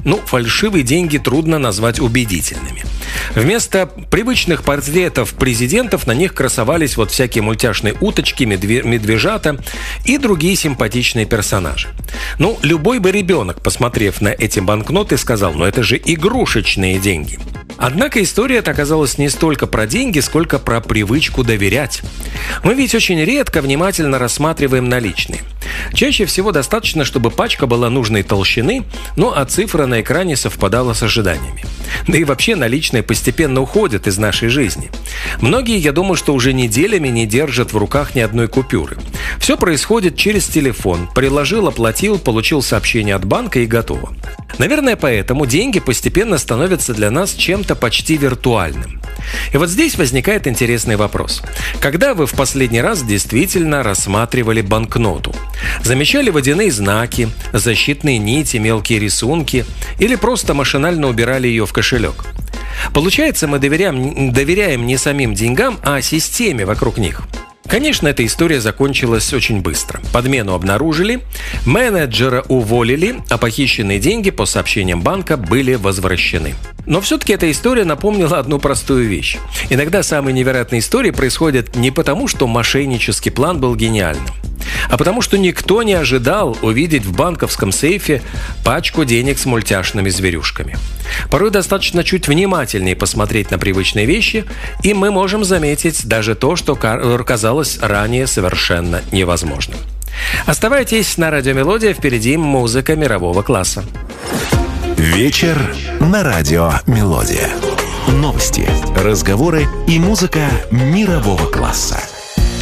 фальшивые деньги трудно назвать убедительными. Вместо привычных портретов президентов на них красовались всякие мультяшные уточки, медвежата и другие симпатичные персонажи. Любой бы ребенок, посмотрев на эти банкноты, сказал: это же игрушечные деньги. Однако история-то оказалась не столько про деньги, сколько про привычку доверять. Мы ведь очень редко внимательно рассматриваем наличные. Чаще всего достаточно, чтобы пачка была нужной толщины, а цифра на экране совпадала с ожиданиями. Да и вообще наличные постепенно уходят из нашей жизни. Многие, я думаю, что уже неделями не держат в руках ни одной купюры. Все происходит через телефон. Приложил, оплатил, получил сообщение от банка и готово. Наверное, поэтому деньги постепенно становятся для нас чем-то почти виртуальным. И здесь возникает интересный вопрос. Когда вы в последний раз действительно рассматривали банкноту? Замечали водяные знаки, защитные нити, мелкие рисунки или просто машинально убирали ее в кошелек? Получается, мы доверяем не самим деньгам, а системе вокруг них. Конечно, эта история закончилась очень быстро. Подмену обнаружили, менеджера уволили, а похищенные деньги, по сообщениям банка, были возвращены. Но все-таки эта история напомнила одну простую вещь. Иногда самые невероятные истории происходят не потому, что мошеннический план был гениальным, а потому что никто не ожидал увидеть в банковском сейфе пачку денег с мультяшными зверюшками. Порой достаточно чуть внимательнее посмотреть на привычные вещи, и мы можем заметить даже то, что казалось ранее совершенно невозможным. Оставайтесь на Радио Мелодия, впереди музыка мирового класса. Вечер на Радио Мелодия. Новости, разговоры и музыка мирового класса.